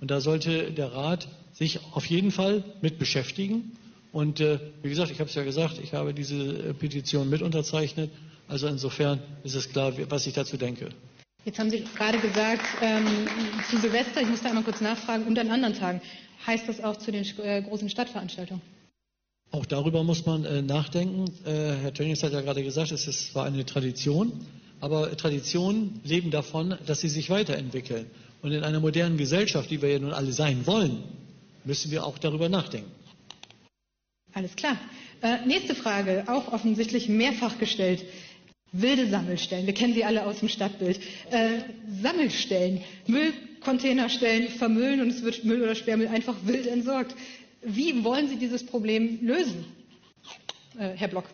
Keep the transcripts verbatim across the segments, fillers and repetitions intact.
Und da sollte der Rat sich auf jeden Fall mit beschäftigen. Und äh, wie gesagt, ich habe es ja gesagt, ich habe diese äh, Petition mit unterzeichnet. Also insofern ist es klar, was ich dazu denke. Jetzt haben Sie gerade gesagt, ähm, zu Silvester, ich muss da einmal kurz nachfragen, und an anderen Tagen. Heißt das auch zu den äh, großen Stadtveranstaltungen? Auch darüber muss man äh, nachdenken. Äh, Herr Tönnies hat ja gerade gesagt, es ist zwar eine Tradition, aber Traditionen leben davon, dass sie sich weiterentwickeln. Und in einer modernen Gesellschaft, die wir ja nun alle sein wollen, müssen wir auch darüber nachdenken. Alles klar. Äh, nächste Frage, auch offensichtlich mehrfach gestellt. Wilde Sammelstellen, wir kennen sie alle aus dem Stadtbild. Äh, Sammelstellen, Müllcontainerstellen vermüllen und es wird Müll oder Sperrmüll einfach wild entsorgt. Wie wollen Sie dieses Problem lösen, äh, Herr Block?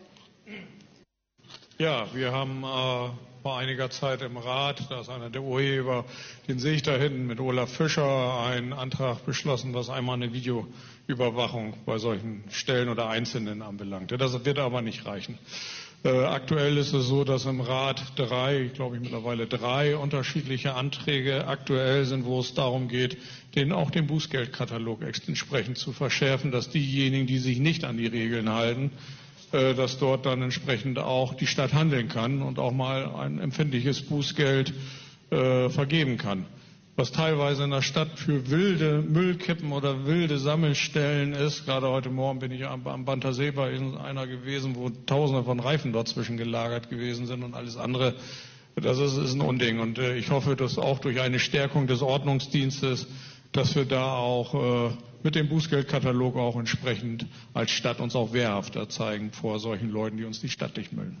Ja, wir haben äh, vor einiger Zeit im Rat, da ist einer der Urheber, den sehe ich da hinten mit Olaf Fischer, einen Antrag beschlossen, was einmal eine Videoüberwachung bei solchen Stellen oder Einzelnen anbelangt. Das wird aber nicht reichen. Äh, aktuell ist es so, dass im Rat drei, ich glaube ich mittlerweile drei unterschiedliche Anträge aktuell sind, wo es darum geht, den, auch den Bußgeldkatalog entsprechend zu verschärfen, dass diejenigen, die sich nicht an die Regeln halten, äh, dass dort dann entsprechend auch die Stadt handeln kann und auch mal ein empfindliches Bußgeld äh, vergeben kann. Was teilweise in der Stadt für wilde Müllkippen oder wilde Sammelstellen ist. Gerade heute Morgen bin ich am, am Bantersee bei einer gewesen, wo Tausende von Reifen dort zwischen gelagert gewesen sind und alles andere. Das ist, ist ein Unding. Und äh, ich hoffe, dass auch durch eine Stärkung des Ordnungsdienstes, dass wir da auch äh, mit dem Bußgeldkatalog auch entsprechend als Stadt uns auch wehrhafter zeigen vor solchen Leuten, die uns die Stadt dichtmüllen.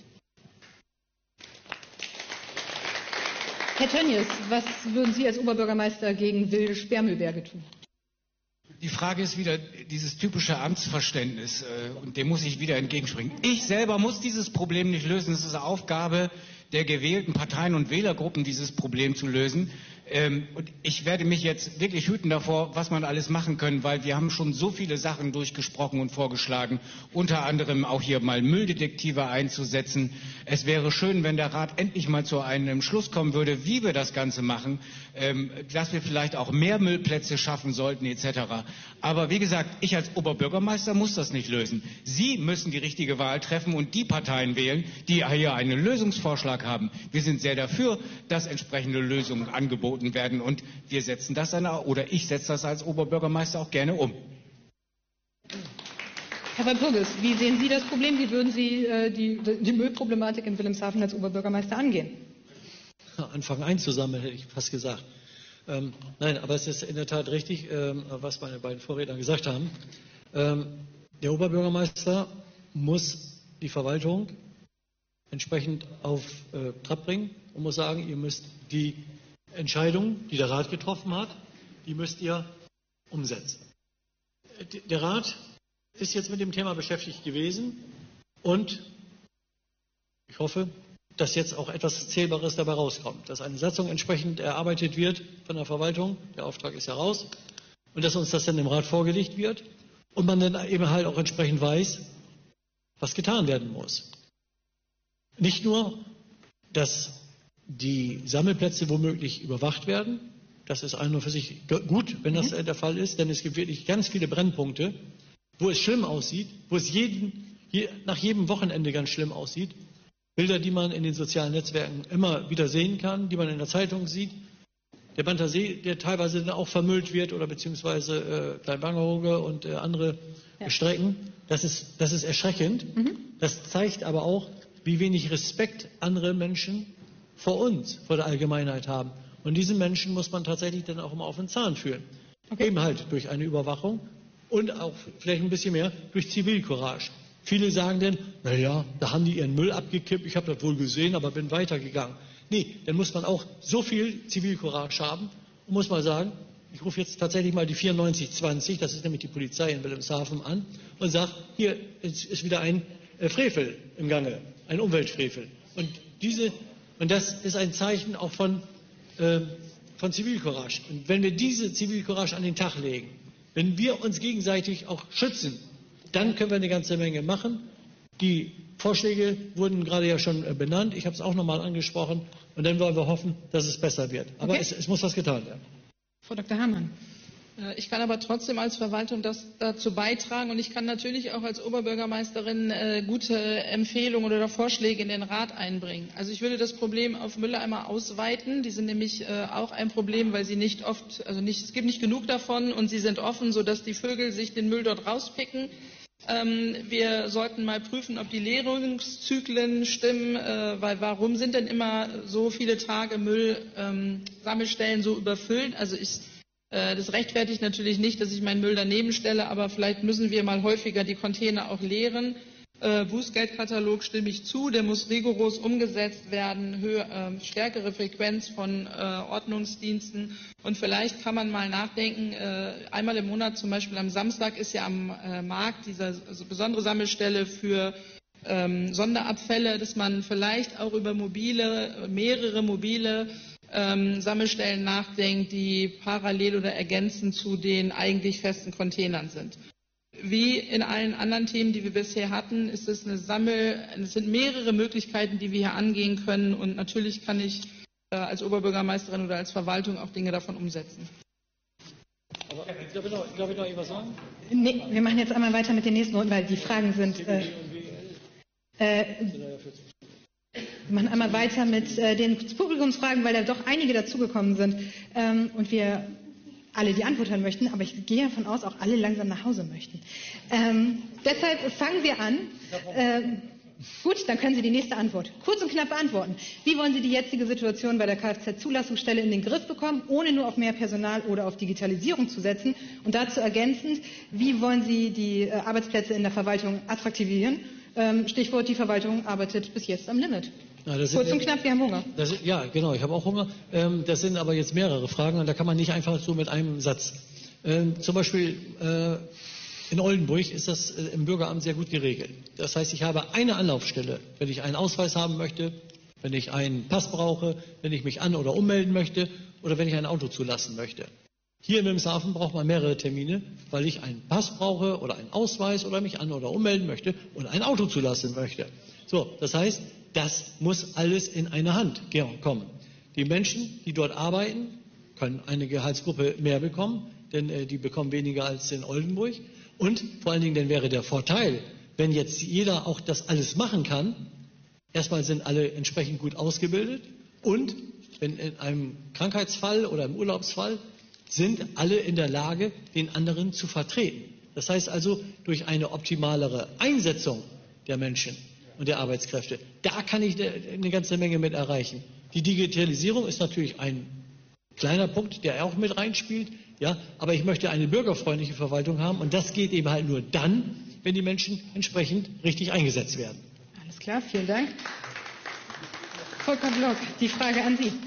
Herr Tönnies, was würden Sie als Oberbürgermeister gegen wilde Sperrmüllberge tun? Die Frage ist wieder dieses typische Amtsverständnis, äh, und dem muss ich wieder entgegenspringen. Ich selber muss dieses Problem nicht lösen. Es ist Aufgabe der gewählten Parteien und Wählergruppen, dieses Problem zu lösen. Ähm, und ich werde mich jetzt wirklich hüten davor, was man alles machen können, weil wir haben schon so viele Sachen durchgesprochen und vorgeschlagen, unter anderem auch hier mal Mülldetektive einzusetzen. Es wäre schön, wenn der Rat endlich mal zu einem Schluss kommen würde, wie wir das Ganze machen, ähm, dass wir vielleicht auch mehr Müllplätze schaffen sollten et cetera. Aber wie gesagt, ich als Oberbürgermeister muss das nicht lösen. Sie müssen die richtige Wahl treffen und die Parteien wählen, die hier einen Lösungsvorschlag haben. Wir sind sehr dafür, dass entsprechende Lösungen angeboten werden und wir setzen das dann, oder ich setze das als Oberbürgermeister auch gerne um. Herr Walpurgis, wie sehen Sie das Problem? Wie würden Sie äh, die, die Müllproblematik in Wilhelmshaven als Oberbürgermeister angehen? Anfangen einzusammeln, hätte ich fast gesagt. Ähm, nein, aber es ist in der Tat richtig, ähm, was meine beiden Vorredner gesagt haben. Ähm, der Oberbürgermeister muss die Verwaltung entsprechend auf äh, Trab bringen und muss sagen, ihr müsst die Entscheidung, die der Rat getroffen hat, die müsst ihr umsetzen. Der Rat ist jetzt mit dem Thema beschäftigt gewesen und ich hoffe, dass jetzt auch etwas Zählbares dabei rauskommt, dass eine Satzung entsprechend erarbeitet wird von der Verwaltung, der Auftrag ist ja raus, und dass uns das dann im Rat vorgelegt wird und man dann eben halt auch entsprechend weiß, was getan werden muss. Nicht nur, dass die Sammelplätze womöglich überwacht werden. Das ist an und für sich gut, wenn das der Fall ist, denn es gibt wirklich ganz viele Brennpunkte, wo es schlimm aussieht, wo es jeden, je, nach jedem Wochenende ganz schlimm aussieht. Bilder, die man in den sozialen Netzwerken immer wieder sehen kann, die man in der Zeitung sieht. Der Bantersee, der teilweise dann auch vermüllt wird oder beziehungsweise äh, Kleinwangerooge und äh, andere ja. Strecken. Das ist, das ist erschreckend. Mhm. Das zeigt aber auch, wie wenig Respekt andere Menschen vor uns, vor der Allgemeinheit haben. Und diesen Menschen muss man tatsächlich dann auch immer auf den Zahn führen. Okay. Eben halt durch eine Überwachung und auch vielleicht ein bisschen mehr durch Zivilcourage. Viele sagen dann, naja, da haben die ihren Müll abgekippt, ich habe das wohl gesehen, aber bin weitergegangen. Nee, dann muss man auch so viel Zivilcourage haben und muss mal sagen, ich rufe jetzt tatsächlich mal die vierundneunzig zwanzig, das ist nämlich die Polizei in Wilhelmshaven, an und sage, hier ist wieder ein Frevel im Gange, ein Umweltfrevel. Und diese Und das ist ein Zeichen auch von, äh, von Zivilcourage. Und wenn wir diese Zivilcourage an den Tag legen, wenn wir uns gegenseitig auch schützen, dann können wir eine ganze Menge machen. Die Vorschläge wurden gerade ja schon äh, benannt. Ich habe es auch nochmal angesprochen. Und dann wollen wir hoffen, dass es besser wird. Aber okay. es, es muss was getan werden. Frau Doktor Hamann. Ich kann aber trotzdem als Verwaltung das dazu beitragen und ich kann natürlich auch als Oberbürgermeisterin äh, gute Empfehlungen oder Vorschläge in den Rat einbringen. Also ich würde das Problem auf Mülleimer ausweiten. Die sind nämlich äh, auch ein Problem, weil sie nicht oft, also nicht, es gibt nicht genug davon und sie sind offen, sodass die Vögel sich den Müll dort rauspicken. Ähm, wir sollten mal prüfen, ob die Leerungszyklen stimmen, äh, weil warum sind denn immer so viele Tage Müllsammelstellen ähm, so überfüllt? Also ich Das rechtfertigt natürlich nicht, dass ich meinen Müll daneben stelle, aber vielleicht müssen wir mal häufiger die Container auch leeren. Äh, Bußgeldkatalog stimme ich zu, der muss rigoros umgesetzt werden, höher, äh, stärkere Frequenz von äh, Ordnungsdiensten und vielleicht kann man mal nachdenken, äh, einmal im Monat, zum Beispiel am Samstag ist ja am äh, Markt diese also besondere Sammelstelle für ähm, Sonderabfälle, dass man vielleicht auch über mobile, mehrere mobile Ähm, Sammelstellen nachdenkt, die parallel oder ergänzend zu den eigentlich festen Containern sind. Wie in allen anderen Themen, die wir bisher hatten, ist es eine Sammel, es sind mehrere Möglichkeiten, die wir hier angehen können und natürlich kann ich äh, als Oberbürgermeisterin oder als Verwaltung auch Dinge davon umsetzen. Aber, darf ich noch, darf ich noch etwas sagen? Nee, wir machen jetzt einmal weiter mit den nächsten Runden, weil die Fragen sind... Äh, äh, Wir machen einmal weiter mit äh, den Publikumsfragen, weil da doch einige dazugekommen sind ähm, und wir alle die Antwort hören möchten, aber ich gehe davon aus, auch alle langsam nach Hause möchten. Ähm, deshalb fangen wir an. Ähm, gut, dann können Sie die nächste Antwort kurz und knapp beantworten. Wie wollen Sie die jetzige Situation bei der Kfz-Zulassungsstelle in den Griff bekommen, ohne nur auf mehr Personal oder auf Digitalisierung zu setzen? Und dazu ergänzend, wie wollen Sie die äh, Arbeitsplätze in der Verwaltung attraktivieren? Ähm, Stichwort, die Verwaltung arbeitet bis jetzt am Limit. Ja, das Kurz sind, und knapp, wir haben Hunger. Das, ja, genau, ich habe auch Hunger. Ähm, das sind aber jetzt mehrere Fragen und da kann man nicht einfach so mit einem Satz. Ähm, zum Beispiel äh, in Oldenburg ist das äh, im Bürgeramt sehr gut geregelt. Das heißt, ich habe eine Anlaufstelle, wenn ich einen Ausweis haben möchte, wenn ich einen Pass brauche, wenn ich mich an- oder ummelden möchte oder wenn ich ein Auto zulassen möchte. Hier in Wilhelmshaven braucht man mehrere Termine, weil ich einen Pass brauche oder einen Ausweis oder mich an- oder ummelden möchte und ein Auto zulassen möchte. So, das heißt, das muss alles in eine Hand kommen. Die Menschen, die dort arbeiten, können eine Gehaltsgruppe mehr bekommen, denn äh, die bekommen weniger als in Oldenburg. Und vor allen Dingen, dann wäre der Vorteil, wenn jetzt jeder auch das alles machen kann, erstmal sind alle entsprechend gut ausgebildet und wenn in einem Krankheitsfall oder im Urlaubsfall sind alle in der Lage, den anderen zu vertreten. Das heißt also, durch eine optimalere Einsetzung der Menschen und der Arbeitskräfte, da kann ich eine ganze Menge mit erreichen. Die Digitalisierung ist natürlich ein kleiner Punkt, der auch mit reinspielt, ja, aber ich möchte eine bürgerfreundliche Verwaltung haben und das geht eben halt nur dann, wenn die Menschen entsprechend richtig eingesetzt werden. Alles klar, vielen Dank. Volker Block, die Frage an Sie.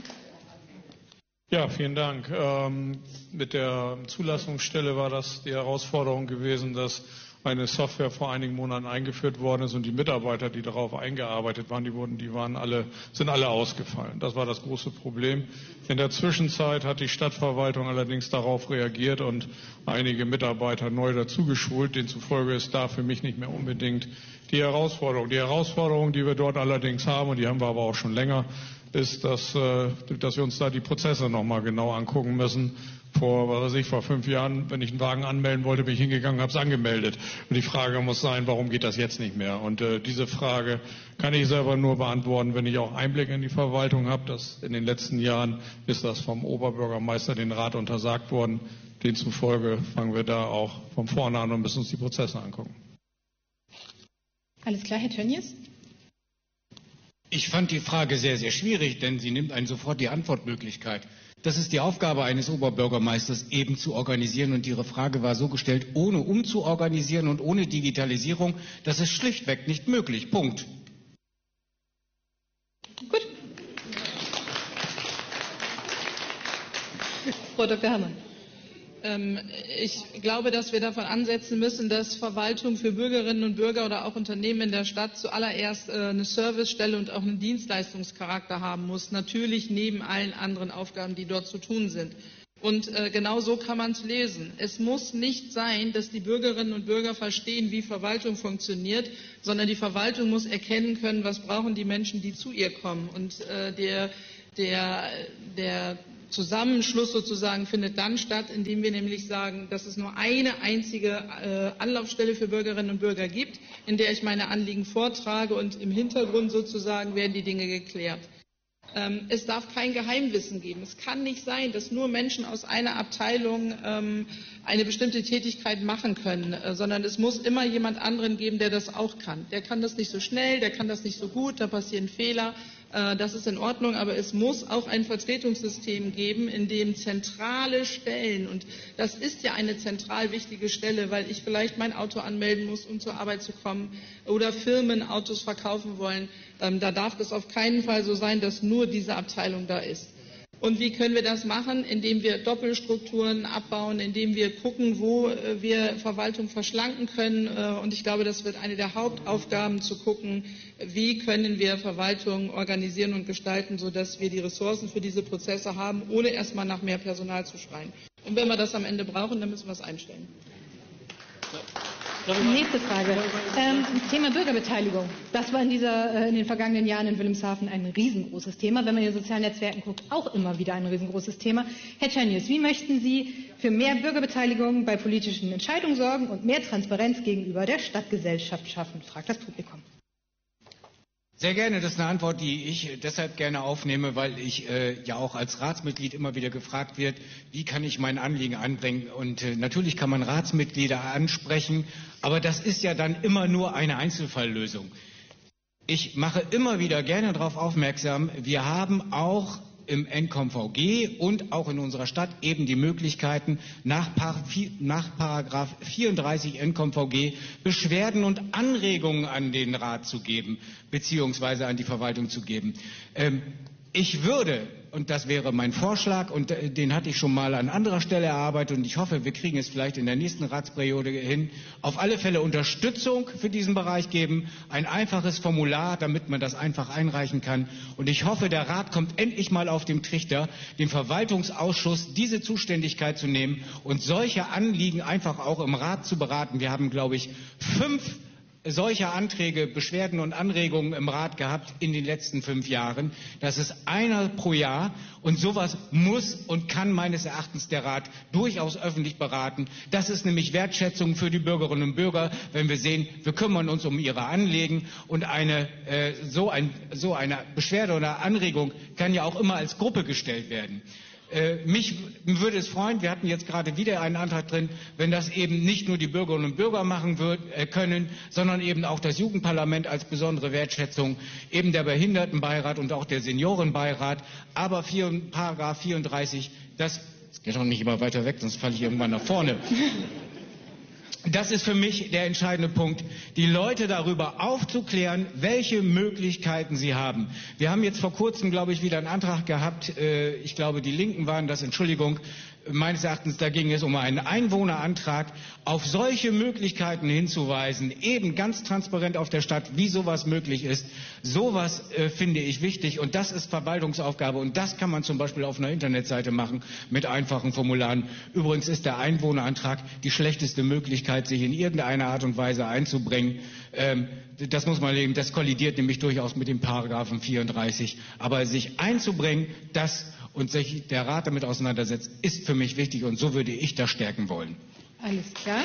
Ja, vielen Dank. Ähm, mit der Zulassungsstelle war das die Herausforderung gewesen, dass eine Software vor einigen Monaten eingeführt worden ist und die Mitarbeiter, die darauf eingearbeitet waren, die wurden, die waren alle, sind alle ausgefallen. Das war das große Problem. In der Zwischenzeit hat die Stadtverwaltung allerdings darauf reagiert und einige Mitarbeiter neu dazugeschult. Demzufolge ist da für mich nicht mehr unbedingt die Herausforderung. Die Herausforderung, die wir dort allerdings haben, und die haben wir aber auch schon länger, ist, dass, dass wir uns da die Prozesse nochmal genau angucken müssen. Vor, was weiß ich, vor fünf Jahren, wenn ich einen Wagen anmelden wollte, bin ich hingegangen, habe es angemeldet. Und die Frage muss sein, warum geht das jetzt nicht mehr? Und äh, diese Frage kann ich selber nur beantworten, wenn ich auch Einblick in die Verwaltung habe. Das, in den letzten Jahren ist das vom Oberbürgermeister den Rat untersagt worden. Demzufolge fangen wir da auch von vorne an und müssen uns die Prozesse angucken. Alles klar, Herr Tönnies? Ich fand die Frage sehr, sehr schwierig, denn sie nimmt einen sofort die Antwortmöglichkeit. Das ist die Aufgabe eines Oberbürgermeisters, eben zu organisieren. Und Ihre Frage war so gestellt, ohne umzuorganisieren und ohne Digitalisierung, das ist schlichtweg nicht möglich. Punkt. Gut. Frau Doktor Hamann. Ich glaube, dass wir davon ansetzen müssen, dass Verwaltung für Bürgerinnen und Bürger oder auch Unternehmen in der Stadt zuallererst eine Servicestelle und auch einen Dienstleistungscharakter haben muss. Natürlich neben allen anderen Aufgaben, die dort zu tun sind. Und äh, genau so kann man es lesen. Es muss nicht sein, dass die Bürgerinnen und Bürger verstehen, wie Verwaltung funktioniert, sondern die Verwaltung muss erkennen können, was brauchen die Menschen, die zu ihr kommen. Und äh, der, der, der Zusammenschluss sozusagen findet dann statt, indem wir nämlich sagen, dass es nur eine einzige äh, Anlaufstelle für Bürgerinnen und Bürger gibt, in der ich meine Anliegen vortrage, und im Hintergrund sozusagen werden die Dinge geklärt. Ähm, es darf kein Geheimwissen geben. Es kann nicht sein, dass nur Menschen aus einer Abteilung ähm, eine bestimmte Tätigkeit machen können, äh, sondern es muss immer jemand anderen geben, der das auch kann. Der kann das nicht so schnell, der kann das nicht so gut, da passieren Fehler. Das ist in Ordnung, aber es muss auch ein Vertretungssystem geben, in dem zentrale Stellen, und das ist ja eine zentral wichtige Stelle, weil ich vielleicht mein Auto anmelden muss, um zur Arbeit zu kommen, oder Firmen Autos verkaufen wollen, da darf es auf keinen Fall so sein, dass nur diese Abteilung da ist. Und wie können wir das machen? Indem wir Doppelstrukturen abbauen, indem wir gucken, wo wir Verwaltung verschlanken können. Und ich glaube, das wird eine der Hauptaufgaben, zu gucken, wie können wir Verwaltung organisieren und gestalten, sodass wir die Ressourcen für diese Prozesse haben, ohne erstmal nach mehr Personal zu schreien. Und wenn wir das am Ende brauchen, dann müssen wir es einstellen. Nächste Frage. Ähm, Thema Bürgerbeteiligung. Das war in, dieser, äh, in den vergangenen Jahren in Wilhelmshaven ein riesengroßes Thema. Wenn man in den sozialen Netzwerken guckt, auch immer wieder ein riesengroßes Thema. Herr Tschenjes, wie möchten Sie für mehr Bürgerbeteiligung bei politischen Entscheidungen sorgen und mehr Transparenz gegenüber der Stadtgesellschaft schaffen? Fragt das Publikum. Sehr gerne, das ist eine Antwort, die ich deshalb gerne aufnehme, weil ich äh, ja auch als Ratsmitglied immer wieder gefragt wird, wie kann ich mein Anliegen anbringen. Und äh, natürlich kann man Ratsmitglieder ansprechen, aber das ist ja dann immer nur eine Einzelfalllösung. Ich mache immer wieder gerne darauf aufmerksam, wir haben auch im N K V G und auch in unserer Stadt eben die Möglichkeiten, nach, Par nach Paragraph vierunddreißig N K V G Beschwerden und Anregungen an den Rat zu geben, beziehungsweise an die Verwaltung zu geben. Ähm, ich würde, und das wäre mein Vorschlag, und den hatte ich schon mal an anderer Stelle erarbeitet, und ich hoffe, wir kriegen es vielleicht in der nächsten Ratsperiode hin, auf alle Fälle Unterstützung für diesen Bereich geben, ein einfaches Formular, damit man das einfach einreichen kann. Und ich hoffe, der Rat kommt endlich mal auf den Trichter, dem Verwaltungsausschuss diese Zuständigkeit zu nehmen und solche Anliegen einfach auch im Rat zu beraten. Wir haben, glaube ich, fünf solche Anträge, Beschwerden und Anregungen im Rat gehabt in den letzten fünf Jahren. Das ist einer pro Jahr, und sowas muss und kann meines Erachtens der Rat durchaus öffentlich beraten. Das ist nämlich Wertschätzung für die Bürgerinnen und Bürger, wenn wir sehen, wir kümmern uns um ihre Anliegen, und eine, äh, so, ein, so eine Beschwerde oder Anregung kann ja auch immer als Gruppe gestellt werden. Äh, mich würde es freuen, wir hatten jetzt gerade wieder einen Antrag drin, wenn das eben nicht nur die Bürgerinnen und Bürger machen wird, äh, können, sondern eben auch das Jugendparlament als besondere Wertschätzung, eben der Behindertenbeirat und auch der Seniorenbeirat. Aber vier, Paragraph vierunddreißig, das, das geht doch nicht immer weiter weg, sonst falle ich irgendwann nach vorne. Das ist für mich der entscheidende Punkt, die Leute darüber aufzuklären, welche Möglichkeiten sie haben. Wir haben jetzt vor kurzem, glaube ich, wieder einen Antrag gehabt, äh, ich glaube, die Linken waren das, Entschuldigung, meines Erachtens, da ging es um einen Einwohnerantrag, auf solche Möglichkeiten hinzuweisen, eben ganz transparent auf der Stadt, wie sowas möglich ist. Sowas äh, finde ich wichtig, und das ist Verwaltungsaufgabe, und das kann man zum Beispiel auf einer Internetseite machen mit einfachen Formularen. Übrigens ist der Einwohnerantrag die schlechteste Möglichkeit, sich in irgendeiner Art und Weise einzubringen. Ähm, das muss man legen, das kollidiert nämlich durchaus mit dem Paragraphen vierunddreißig. Aber sich einzubringen, das und sich der Rat damit auseinandersetzt, ist für mich wichtig, und so würde ich das stärken wollen. Alles klar.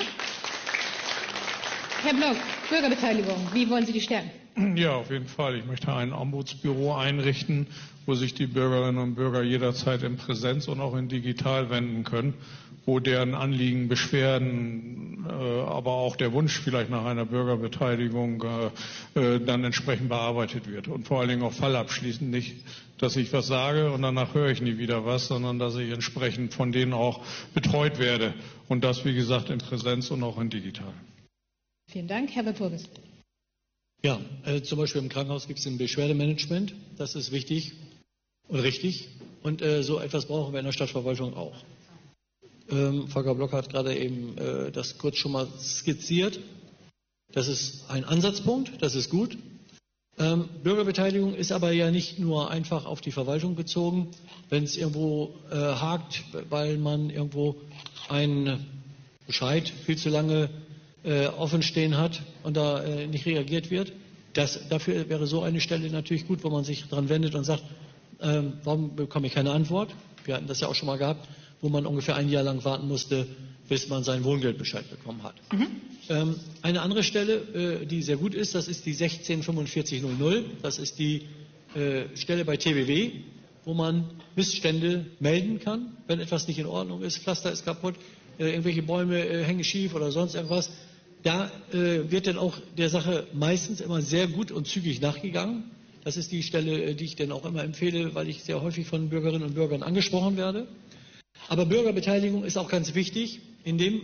Herr Block, Bürgerbeteiligung, wie wollen Sie die stärken? Ja, auf jeden Fall. Ich möchte ein Ombudsbüro einrichten, wo sich die Bürgerinnen und Bürger jederzeit in Präsenz und auch in digital wenden können, wo deren Anliegen, Beschwerden, äh, aber auch der Wunsch vielleicht nach einer Bürgerbeteiligung äh, äh, dann entsprechend bearbeitet wird. Und vor allen Dingen auch fallabschließend, nicht, dass ich was sage und danach höre ich nie wieder was, sondern dass ich entsprechend von denen auch betreut werde. Und das, wie gesagt, in Präsenz und auch in digital. Vielen Dank. Herbert Purvis. Ja, äh, zum Beispiel im Krankenhaus gibt es ein Beschwerdemanagement. Das ist wichtig und richtig. Und äh, so etwas brauchen wir in der Stadtverwaltung auch. Ähm, Volker Block hat gerade eben äh, das kurz schon mal skizziert. Das ist ein Ansatzpunkt, das ist gut. Ähm, Bürgerbeteiligung ist aber ja nicht nur einfach auf die Verwaltung bezogen. Wenn es irgendwo äh, hakt, weil man irgendwo einen Bescheid viel zu lange äh, offen stehen hat und da äh, nicht reagiert wird, das, dafür wäre so eine Stelle natürlich gut, wo man sich dran wendet und sagt, ähm, warum bekomme ich keine Antwort? Wir hatten das ja auch schon mal gehabt, wo man ungefähr ein Jahr lang warten musste, bis man seinen Wohngeldbescheid bekommen hat. Mhm. Ähm, eine andere Stelle, äh, die sehr gut ist, das ist die sechzehn fünfundvierzig null null. Das ist die äh, Stelle bei T B W, wo man Missstände melden kann, wenn etwas nicht in Ordnung ist, Pflaster ist kaputt, äh, irgendwelche Bäume äh, hängen schief oder sonst irgendwas. Da äh, wird dann auch der Sache meistens immer sehr gut und zügig nachgegangen. Das ist die Stelle, äh, die ich dann auch immer empfehle, weil ich sehr häufig von Bürgerinnen und Bürgern angesprochen werde. Aber Bürgerbeteiligung ist auch ganz wichtig, in dem,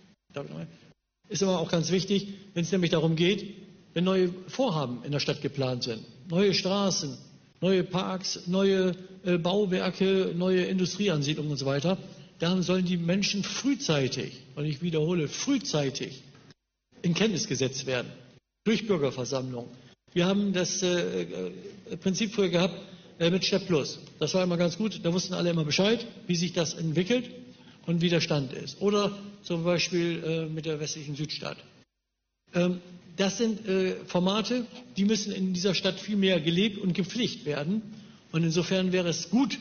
ist aber auch ganz wichtig, wenn es nämlich darum geht, wenn neue Vorhaben in der Stadt geplant sind, neue Straßen, neue Parks, neue äh, Bauwerke, neue Industrieansiedlungen und so weiter, dann sollen die Menschen frühzeitig, und ich wiederhole, frühzeitig in Kenntnis gesetzt werden, durch Bürgerversammlung. Wir haben das äh, Prinzip früher gehabt äh, mit Step Plus. Das war immer ganz gut, da wussten alle immer Bescheid, wie sich das entwickelt und wie der Stand ist. Oder zum Beispiel äh, mit der westlichen Südstadt. Ähm, das sind äh, Formate, die müssen in dieser Stadt viel mehr gelebt und gepflegt werden. Und insofern wäre es gut,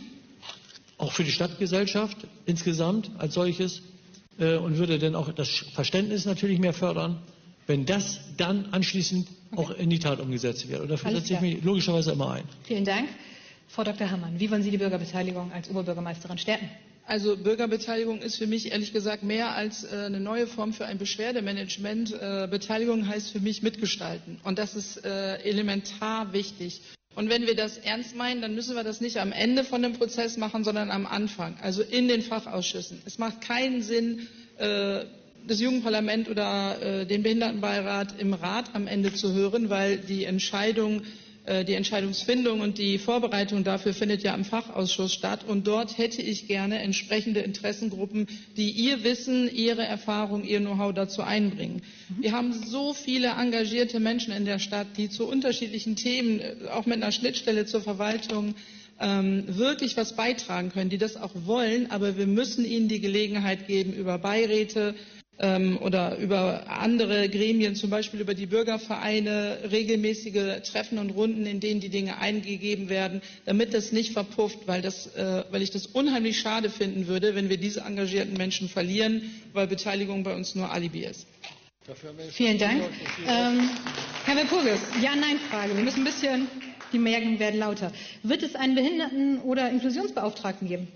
auch für die Stadtgesellschaft insgesamt als solches, äh, und würde dann auch das Verständnis natürlich mehr fördern, wenn das dann anschließend auch in die Tat umgesetzt wird. Und dafür setze ich mich logischerweise immer ein. Vielen Dank. Frau Doktor Hammann, wie wollen Sie die Bürgerbeteiligung als Oberbürgermeisterin stärken? Also Bürgerbeteiligung ist für mich ehrlich gesagt mehr als äh, eine neue Form für ein Beschwerdemanagement. Äh, Beteiligung heißt für mich mitgestalten. Und das ist äh, elementar wichtig. Und wenn wir das ernst meinen, dann müssen wir das nicht am Ende von dem Prozess machen, sondern am Anfang, also in den Fachausschüssen. Es macht keinen Sinn, äh, das Jugendparlament oder äh, den Behindertenbeirat im Rat am Ende zu hören, weil die Entscheidung Die Entscheidungsfindung und die Vorbereitung dafür findet ja im Fachausschuss statt. Und dort hätte ich gerne entsprechende Interessengruppen, die ihr Wissen, ihre Erfahrung, ihr Know-how dazu einbringen. Wir haben so viele engagierte Menschen in der Stadt, die zu unterschiedlichen Themen, auch mit einer Schnittstelle zur Verwaltung, ähm, wirklich was beitragen können, die das auch wollen. Aber wir müssen ihnen die Gelegenheit geben, über Beiräte, oder über andere Gremien, zum Beispiel über die Bürgervereine, regelmäßige Treffen und Runden, in denen die Dinge eingegeben werden, damit das nicht verpufft, weil, das, äh, weil ich das unheimlich schade finden würde, wenn wir diese engagierten Menschen verlieren, weil Beteiligung bei uns nur Alibi ist. Vielen Dank. Ähm, Herr Walpurgis, Ja-Nein-Frage. Wir müssen ein bisschen, die Merken werden lauter. Wird es einen Behinderten- oder Inklusionsbeauftragten geben?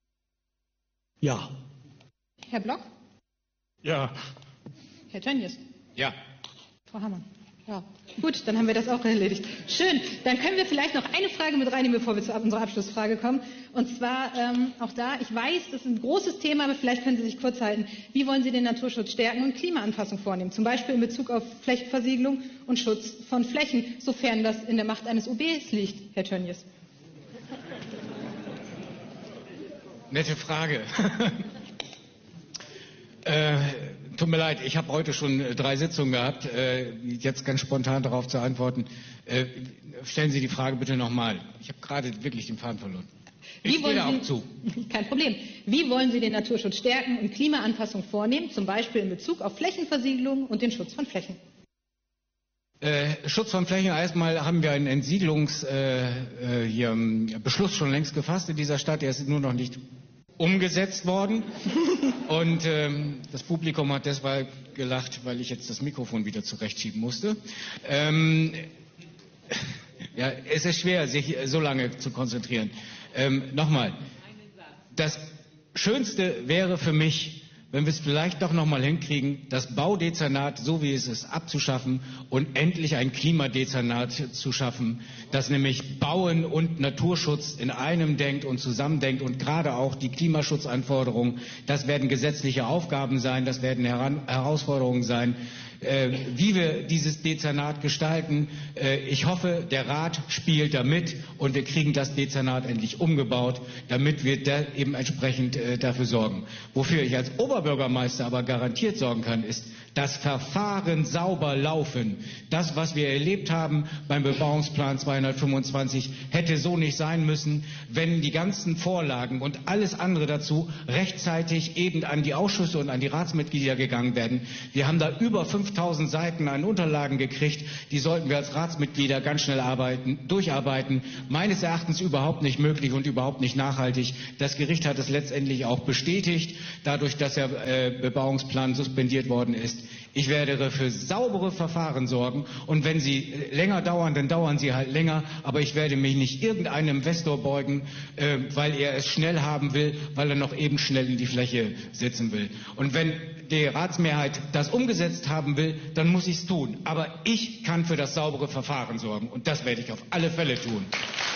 Ja. Herr Block? Ja. Herr Tönnies? Ja. Frau Hammann? Ja. Gut, dann haben wir das auch erledigt. Schön. Dann können wir vielleicht noch eine Frage mit reinnehmen, bevor wir zu unserer Abschlussfrage kommen. Und zwar ähm, auch da, ich weiß, das ist ein großes Thema, aber vielleicht können Sie sich kurz halten. Wie wollen Sie den Naturschutz stärken und Klimaanpassung vornehmen? Zum Beispiel in Bezug auf Flächenversiegelung und Schutz von Flächen, sofern das in der Macht eines O Bs liegt, Herr Tönnies. Nette Frage. Äh, tut mir leid, ich habe heute schon äh, drei Sitzungen gehabt, äh, jetzt ganz spontan darauf zu antworten. Äh, stellen Sie die Frage bitte nochmal. Ich habe gerade wirklich den Faden verloren. Ich gehe auch zu. Kein Problem. Wie wollen Sie den Naturschutz stärken und Klimaanpassung vornehmen, zum Beispiel in Bezug auf Flächenversiegelung und den Schutz von Flächen? Äh, Schutz von Flächen, erstmal haben wir einen Entsiedlungs, äh, äh, hier, Beschluss schon längst gefasst in dieser Stadt, der ist nur noch nicht umgesetzt worden. Und ähm, das Publikum hat deshalb gelacht, weil ich jetzt das Mikrofon wieder zurechtschieben musste. Ähm, ja, es ist schwer, sich so lange zu konzentrieren. Ähm, Nochmal, das Schönste wäre für mich, wenn wir es vielleicht doch noch mal hinkriegen, das Baudezernat, so wie es ist, abzuschaffen und endlich ein Klimadezernat zu schaffen, das nämlich Bauen und Naturschutz in einem denkt und zusammendenkt und gerade auch die Klimaschutzanforderungen, das werden gesetzliche Aufgaben sein, das werden Heran- Herausforderungen sein, äh, wie wir dieses Dezernat gestalten. Äh, ich hoffe, der Rat spielt da mit und wir kriegen das Dezernat endlich umgebaut, damit wir da eben entsprechend äh, dafür sorgen. Wofür ich als Oberbürgermeister aber garantiert sorgen kann, ist, dass Verfahren sauber laufen. Das, was wir erlebt haben beim Bebauungsplan zweihundertfünfundzwanzig, hätte so nicht sein müssen, wenn die ganzen Vorlagen und alles andere dazu rechtzeitig eben an die Ausschüsse und an die Ratsmitglieder gegangen werden. Wir haben da über fünfzig fünftausend Seiten an Unterlagen gekriegt. Die sollten wir als Ratsmitglieder ganz schnell arbeiten, durcharbeiten. Meines Erachtens überhaupt nicht möglich und überhaupt nicht nachhaltig. Das Gericht hat es letztendlich auch bestätigt, dadurch, dass der äh, Bebauungsplan suspendiert worden ist. Ich werde für saubere Verfahren sorgen und wenn sie länger dauern, dann dauern sie halt länger, aber ich werde mich nicht irgendeinem Investor beugen, äh, weil er es schnell haben will, weil er noch eben schnell in die Fläche sitzen will. Und wenn die Ratsmehrheit das umgesetzt haben will, dann muss ich es tun. Aber ich kann für das saubere Verfahren sorgen und das werde ich auf alle Fälle tun.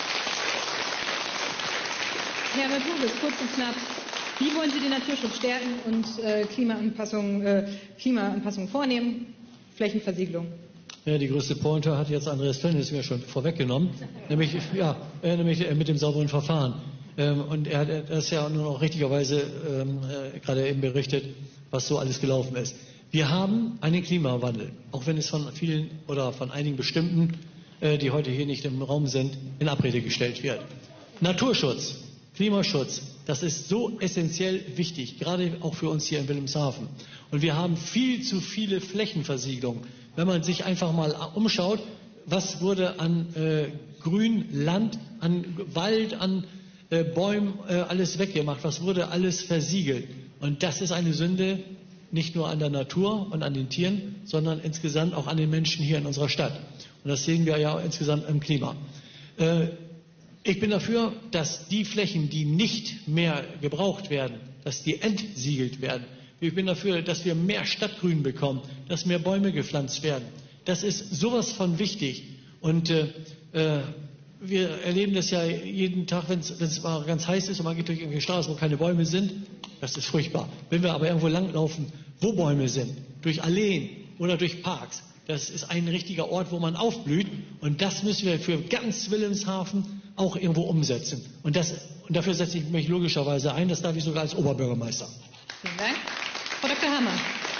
Herr Rudolph, kurz und knapp. Wie wollen Sie den Naturschutz stärken und äh, Klimaanpassung, äh, Klimaanpassung vornehmen? Flächenversiegelung. Ja, die größte Pointe hat jetzt Andreas Tönnies mir schon vorweggenommen, nämlich, ja, äh, nämlich äh, mit dem sauberen Verfahren. Ähm, und er hat das ja nun auch richtigerweise ähm, äh, gerade eben berichtet, was so alles gelaufen ist. Wir haben einen Klimawandel, auch wenn es von vielen oder von einigen bestimmten, äh, die heute hier nicht im Raum sind, in Abrede gestellt wird. Naturschutz, Klimaschutz, das ist so essentiell wichtig, gerade auch für uns hier in Wilhelmshaven. Und wir haben viel zu viele Flächenversiegelungen. Wenn man sich einfach mal umschaut, was wurde an äh, Grün, Land, an Wald, an äh, Bäumen äh, alles weggemacht, was wurde alles versiegelt. Und das ist eine Sünde nicht nur an der Natur und an den Tieren, sondern insgesamt auch an den Menschen hier in unserer Stadt. Und das sehen wir ja auch insgesamt im Klima. Äh, Ich bin dafür, dass die Flächen, die nicht mehr gebraucht werden, dass die entsiegelt werden. Ich bin dafür, dass wir mehr Stadtgrün bekommen, dass mehr Bäume gepflanzt werden. Das ist sowas von wichtig. Und äh, äh, wir erleben das ja jeden Tag, wenn es mal ganz heiß ist und man geht durch irgendwelche Straßen, wo keine Bäume sind. Das ist furchtbar. Wenn wir aber irgendwo langlaufen, wo Bäume sind, durch Alleen oder durch Parks, das ist ein richtiger Ort, wo man aufblüht. Und das müssen wir für ganz Wilhelmshaven auch irgendwo umsetzen. Und, das, und dafür setze ich mich logischerweise ein. Das darf ich sogar als Oberbürgermeister. Vielen Dank. Frau Doktor Hammer.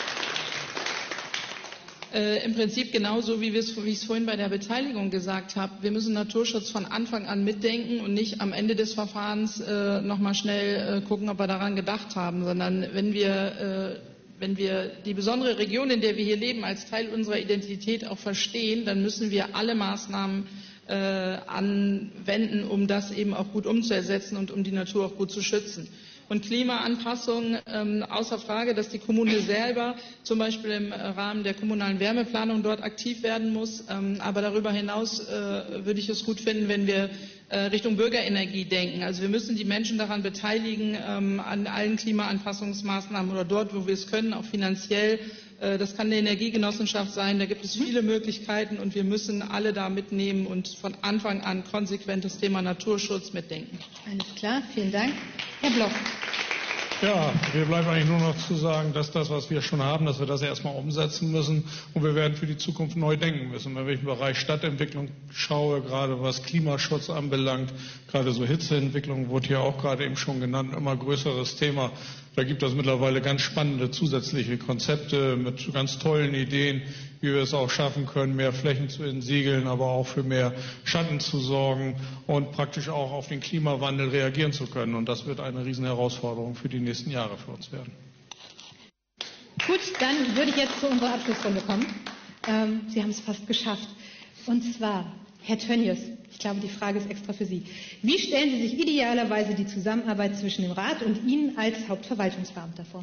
Äh, Im Prinzip genauso, wie, wie ich es vorhin bei der Beteiligung gesagt habe. Wir müssen Naturschutz von Anfang an mitdenken und nicht am Ende des Verfahrens äh, nochmal schnell äh, gucken, ob wir daran gedacht haben, sondern wenn wir äh, Wenn wir die besondere Region, in der wir hier leben, als Teil unserer Identität auch verstehen, dann müssen wir alle Maßnahmen äh, anwenden, um das eben auch gut umzusetzen und um die Natur auch gut zu schützen. Und Klimaanpassung, ähm, außer Frage, dass die Kommune selber zum Beispiel im Rahmen der kommunalen Wärmeplanung dort aktiv werden muss. Ähm, aber darüber hinaus äh, würde ich es gut finden, wenn wir äh, Richtung Bürgerenergie denken. Also wir müssen die Menschen daran beteiligen, ähm, an allen Klimaanpassungsmaßnahmen oder dort, wo wir es können, auch finanziell. Äh, das kann eine Energiegenossenschaft sein, da gibt es viele Möglichkeiten und wir müssen alle da mitnehmen und von Anfang an konsequent das Thema Naturschutz mitdenken. Alles klar, vielen Dank. Herr Bloch. Ja, mir bleibt eigentlich nur noch zu sagen, dass das, was wir schon haben, dass wir das erstmal umsetzen müssen und wir werden für die Zukunft neu denken müssen. Wenn ich im Bereich Stadtentwicklung schaue, gerade was Klimaschutz anbelangt, gerade so Hitzeentwicklung wurde hier auch gerade eben schon genannt, immer größeres Thema. Da gibt es mittlerweile ganz spannende zusätzliche Konzepte mit ganz tollen Ideen, wie wir es auch schaffen können, mehr Flächen zu entsiegeln, aber auch für mehr Schatten zu sorgen und praktisch auch auf den Klimawandel reagieren zu können. Und das wird eine riesen Herausforderung für die nächsten Jahre für uns werden. Gut, dann würde ich jetzt zu unserer Abschlussrunde kommen. Ähm, Sie haben es fast geschafft. Und zwar, Herr Tönnies, ich glaube, die Frage ist extra für Sie. Wie stellen Sie sich idealerweise die Zusammenarbeit zwischen dem Rat und Ihnen als Hauptverwaltungsbeamter vor?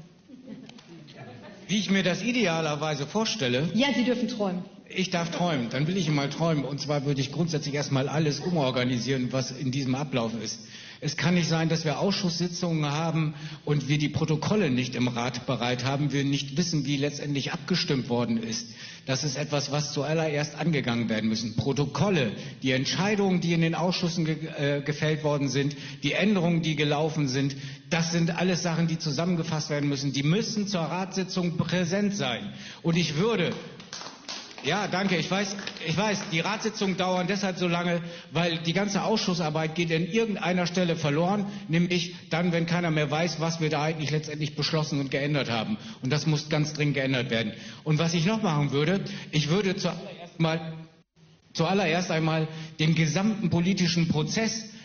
Wie ich mir das idealerweise vorstelle? Ja, Sie dürfen träumen. Ich darf träumen. Dann will ich mal träumen. Und zwar würde ich grundsätzlich erstmal alles umorganisieren, was in diesem Ablauf ist. Es kann nicht sein, dass wir Ausschusssitzungen haben und wir die Protokolle nicht im Rat bereit haben, wir nicht wissen, wie letztendlich abgestimmt worden ist. Das ist etwas, was zuallererst angegangen werden müssen. Protokolle, die Entscheidungen, die in den Ausschüssen ge äh, gefällt worden sind, die Änderungen, die gelaufen sind, das sind alles Sachen, die zusammengefasst werden müssen. Die müssen zur Ratssitzung präsent sein. Und ich würde... Ja, danke. Ich weiß, ich weiß, die Ratssitzungen dauern deshalb so lange, weil die ganze Ausschussarbeit geht an irgendeiner Stelle verloren, nämlich dann, wenn keiner mehr weiß, was wir da eigentlich letztendlich beschlossen und geändert haben. Und das muss ganz dringend geändert werden. Und was ich noch machen würde, ich würde zuallererst mal, zuallererst einmal den gesamten politischen Prozess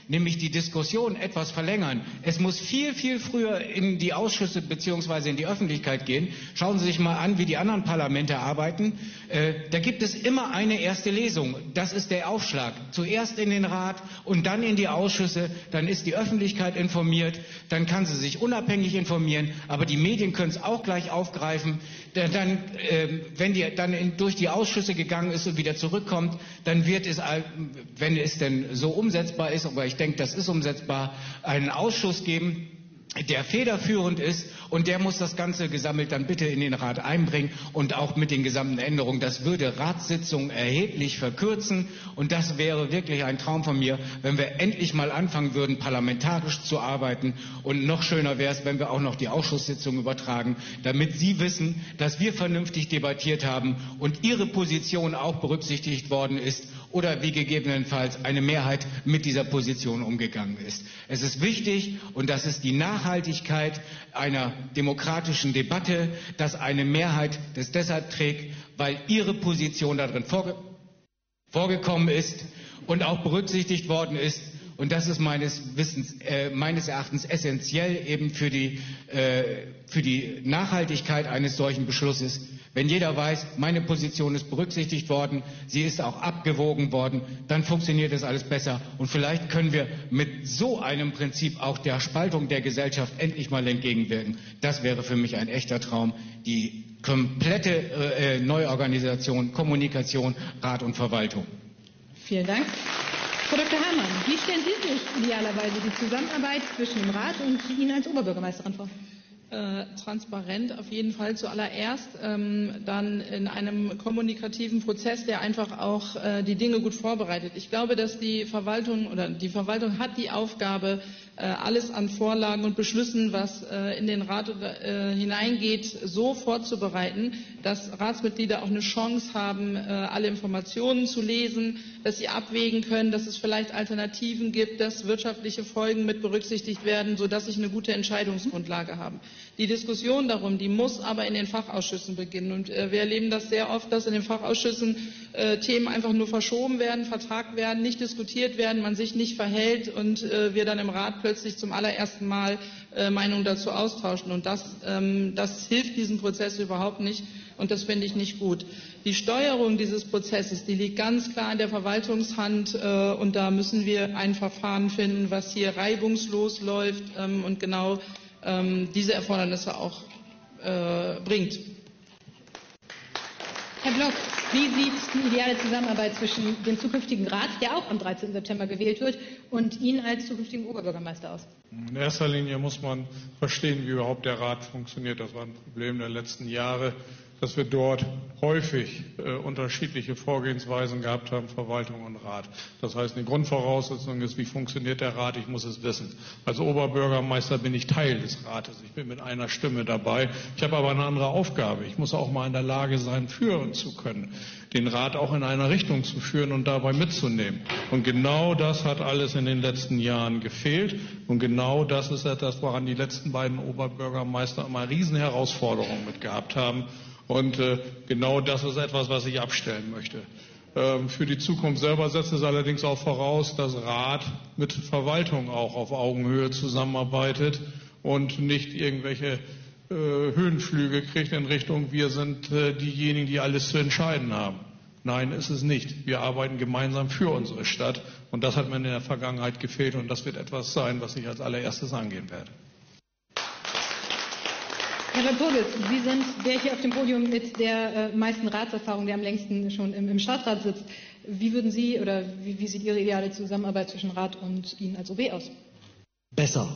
nämlich die Diskussion etwas verlängern. Es muss viel, viel früher in die Ausschüsse bzw. in die Öffentlichkeit gehen. Schauen Sie sich mal an, wie die anderen Parlamente arbeiten. Äh, da gibt es immer eine erste Lesung. Das ist der Aufschlag. Zuerst in den Rat und dann in die Ausschüsse. Dann ist die Öffentlichkeit informiert. Dann kann sie sich unabhängig informieren. Aber die Medien können es auch gleich aufgreifen. Dann, äh, wenn die dann in, durch die Ausschüsse gegangen ist und wieder zurückkommt, dann wird es, wenn es denn so umsetzbar ist, aber ich denke, das ist umsetzbar, einen Ausschuss geben, der federführend ist, und der muss das Ganze gesammelt dann bitte in den Rat einbringen und auch mit den gesamten Änderungen. Das würde Ratssitzungen erheblich verkürzen, und das wäre wirklich ein Traum von mir, wenn wir endlich mal anfangen würden, parlamentarisch zu arbeiten. Und noch schöner wäre es, wenn wir auch noch die Ausschusssitzungen übertragen, damit Sie wissen, dass wir vernünftig debattiert haben und Ihre Position auch berücksichtigt worden ist oder wie gegebenenfalls eine Mehrheit mit dieser Position umgegangen ist. Es ist wichtig, und das ist die Nachhaltigkeit einer demokratischen Debatte, dass eine Mehrheit das deshalb trägt, weil Ihre Position darin vorge vorgekommen ist und auch berücksichtigt worden ist. Und das ist meines Wissens, äh, meines Erachtens essentiell eben für die, äh, für die Nachhaltigkeit eines solchen Beschlusses. Wenn jeder weiß, meine Position ist berücksichtigt worden, sie ist auch abgewogen worden, dann funktioniert das alles besser. Und vielleicht können wir mit so einem Prinzip auch der Spaltung der Gesellschaft endlich mal entgegenwirken. Das wäre für mich ein echter Traum. Die komplette äh, Neuorganisation, Kommunikation, Rat und Verwaltung. Vielen Dank. Frau Doktor Hamann, wie stellen Sie sich idealerweise die Zusammenarbeit zwischen dem Rat und Ihnen als Oberbürgermeisterin vor? Äh, transparent auf jeden Fall zuallererst, ähm, dann in einem kommunikativen Prozess, der einfach auch äh, die Dinge gut vorbereitet. Ich glaube, dass die Verwaltung oder die Verwaltung hat die Aufgabe, äh, alles an Vorlagen und Beschlüssen, was äh, in den Rat äh, hineingeht, so vorzubereiten, dass Ratsmitglieder auch eine Chance haben, äh, alle Informationen zu lesen, dass sie abwägen können, dass es vielleicht Alternativen gibt, dass wirtschaftliche Folgen mit berücksichtigt werden, sodass ich eine gute Entscheidungsgrundlage habe. Die Diskussion darum, die muss aber in den Fachausschüssen beginnen. Und äh, wir erleben das sehr oft, dass in den Fachausschüssen äh, Themen einfach nur verschoben werden, vertagt werden, nicht diskutiert werden, man sich nicht verhält und äh, wir dann im Rat plötzlich zum allerersten Mal äh, Meinungen dazu austauschen. Und das, ähm, das hilft diesem Prozess überhaupt nicht. Und das finde ich nicht gut. Die Steuerung dieses Prozesses, die liegt ganz klar in der Verwaltungshand. Äh, und da müssen wir ein Verfahren finden, was hier reibungslos läuft ähm, und genau ähm, diese Erfordernisse auch äh, bringt. Herr Block, wie sieht die ideale Zusammenarbeit zwischen dem zukünftigen Rat, der auch am dreizehnten September gewählt wird, und Ihnen als zukünftigen Oberbürgermeister aus? In erster Linie muss man verstehen, wie überhaupt der Rat funktioniert. Das war ein Problem der letzten Jahre, dass wir dort häufig äh, unterschiedliche Vorgehensweisen gehabt haben, Verwaltung und Rat. Das heißt, die Grundvoraussetzung ist, wie funktioniert der Rat? Ich muss es wissen. Als Oberbürgermeister bin ich Teil des Rates. Ich bin mit einer Stimme dabei. Ich habe aber eine andere Aufgabe. Ich muss auch mal in der Lage sein, führen zu können, den Rat auch in einer Richtung zu führen und dabei mitzunehmen. Und genau das hat alles in den letzten Jahren gefehlt. Und genau das ist etwas, woran die letzten beiden Oberbürgermeister immer riesen Herausforderungen mit gehabt haben. Und äh, genau das ist etwas, was ich abstellen möchte. Ähm, für die Zukunft selber setzt es allerdings auch voraus, dass Rat mit Verwaltung auch auf Augenhöhe zusammenarbeitet und nicht irgendwelche äh, Höhenflüge kriegt in Richtung, wir sind äh, diejenigen, die alles zu entscheiden haben. Nein, ist es nicht. Wir arbeiten gemeinsam für unsere Stadt. Und das hat mir in der Vergangenheit gefehlt. Und das wird etwas sein, was ich als allererstes angehen werde. Herr Walpurgis, Sie sind der hier auf dem Podium mit der äh, meisten Ratserfahrung, der am längsten schon im, im Stadtrat sitzt. Wie würden Sie oder wie, wie sieht Ihre ideale Zusammenarbeit zwischen Rat und Ihnen als O B aus? Besser.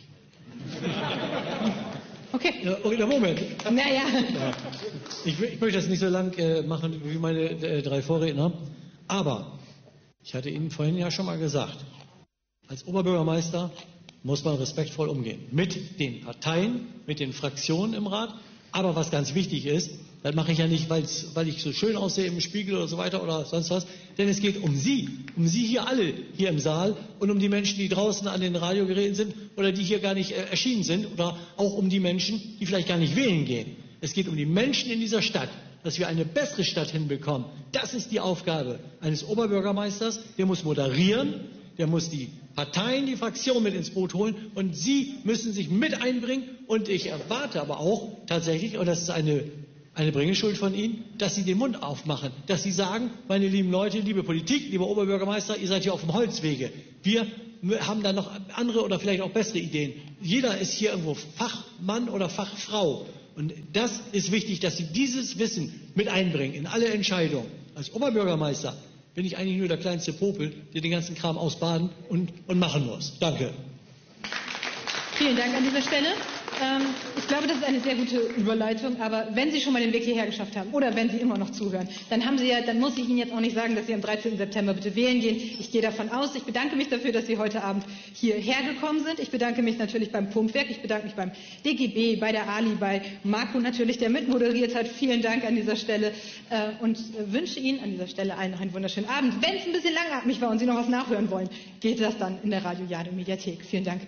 Okay. Ja, Moment. Naja. Ja. Ich, ich möchte das nicht so lang äh, machen wie meine äh, drei Vorredner. Aber ich hatte Ihnen vorhin ja schon mal gesagt, als Oberbürgermeister muss man respektvoll umgehen. Mit den Parteien, mit den Fraktionen im Rat. Aber was ganz wichtig ist, das mache ich ja nicht, weil's, weil ich so schön aussehe im Spiegel oder so weiter oder sonst was. Denn es geht um Sie, um Sie hier alle hier im Saal und um die Menschen, die draußen an den Radiogeräten sind oder die hier gar nicht äh, erschienen sind oder auch um die Menschen, die vielleicht gar nicht wählen gehen. Es geht um die Menschen in dieser Stadt, dass wir eine bessere Stadt hinbekommen. Das ist die Aufgabe eines Oberbürgermeisters. Der muss moderieren, der muss die Parteien, die Fraktionen mit ins Boot holen und Sie müssen sich mit einbringen und ich erwarte aber auch tatsächlich, und das ist eine, eine Bringeschuld von Ihnen, dass Sie den Mund aufmachen, dass Sie sagen, meine lieben Leute, liebe Politik, lieber Oberbürgermeister, ihr seid hier auf dem Holzwege. Wir haben da noch andere oder vielleicht auch bessere Ideen. Jeder ist hier irgendwo Fachmann oder Fachfrau. Und das ist wichtig, dass Sie dieses Wissen mit einbringen in alle Entscheidungen. Als Oberbürgermeister bin ich eigentlich nur der kleinste Popel, der den ganzen Kram ausbaden und, und machen muss. Danke. Vielen Dank an dieser Stelle. Ähm, ich glaube, das ist eine sehr gute Überleitung. Aber wenn Sie schon mal den Weg hierher geschafft haben oder wenn Sie immer noch zuhören, dann haben Sie ja, dann muss ich Ihnen jetzt auch nicht sagen, dass Sie am dreizehnten September bitte wählen gehen. Ich gehe davon aus. Ich bedanke mich dafür, dass Sie heute Abend hierher gekommen sind. Ich bedanke mich natürlich beim Pumpwerk. Ich bedanke mich beim D G B, bei der Ali, bei Marco natürlich, der mitmoderiert hat. Vielen Dank an dieser Stelle äh, und wünsche Ihnen an dieser Stelle allen noch einen wunderschönen Abend. Wenn es ein bisschen langatmig war und Sie noch was nachhören wollen, geht das dann in der Radio Jade Mediathek. Vielen Dank.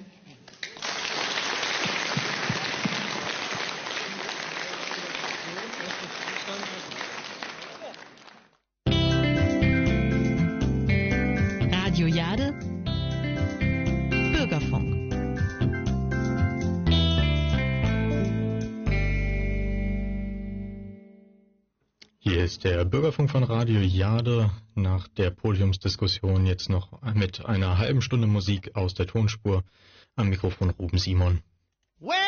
Radio Jade Bürgerfunk. Hier ist der Bürgerfunk von Radio Jade. Nach der Podiumsdiskussion jetzt noch mit einer halben Stunde Musik aus der Tonspur. Am Mikrofon Ruben Simon.